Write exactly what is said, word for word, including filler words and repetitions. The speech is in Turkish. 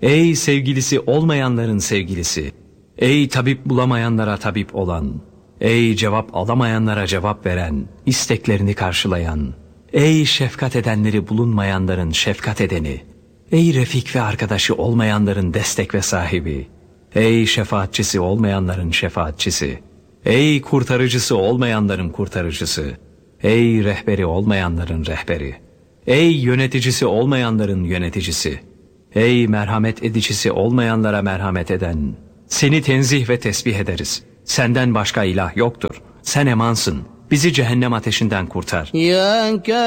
Ey sevgilisi olmayanların sevgilisi, ey tabip bulamayanlara tabip olan, ey cevap alamayanlara cevap veren, isteklerini karşılayan, ey şefkat edenleri bulunmayanların şefkat edeni, ey refik ve arkadaşı olmayanların destek ve sahibi, ey şefaatçisi olmayanların şefaatçisi, ey kurtarıcısı olmayanların kurtarıcısı, ey rehberi olmayanların rehberi, ey yöneticisi olmayanların yöneticisi, ey merhamet edicisi olmayanlara merhamet eden, seni tenzih ve tesbih ederiz. Senden başka ilah yoktur. Sen emansın. Bizi cehennem ateşinden kurtar. Ya